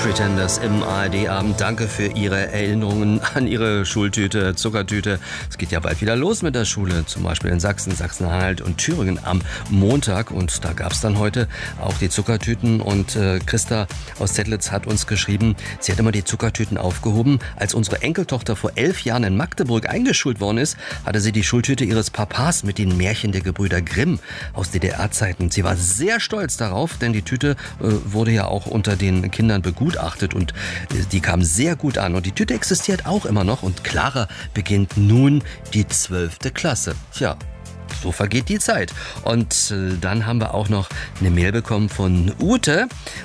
Pretenders im ARD-Abend. Danke für Ihre Erinnerungen an Ihre Schultüte, Zuckertüte. Es geht ja bald wieder los mit der Schule, zum Beispiel in Sachsen, Sachsen-Anhalt und Thüringen am Montag. Und da gab es dann heute auch die Zuckertüten. Und Christa aus Zettlitz hat uns geschrieben, sie hat immer die Zuckertüten aufgehoben. Als unsere Enkeltochter vor 11 Jahren in Magdeburg eingeschult worden ist, hatte sie die Schultüte ihres Papas mit den Märchen der Gebrüder Grimm aus DDR-Zeiten. Sie war sehr stolz darauf, denn die Tüte wurde ja auch unter den Kindern begutachtet und die kam sehr gut an. Und die Tüte existiert auch immer noch und Clara beginnt nun die 12. Klasse. Tja, so vergeht die Zeit. Und dann haben wir auch noch eine Mail bekommen von Ute.